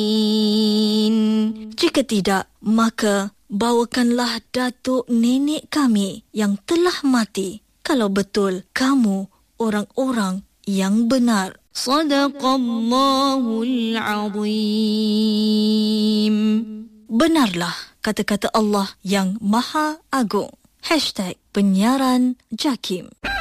Jika tidak, maka bawakanlah datuk nenek kami yang telah mati, kalau betul kamu orang-orang yang benar. Sadaqallahul Azim. Benarlah kata-kata Allah yang Maha Agung. #penyiaran JAKIM.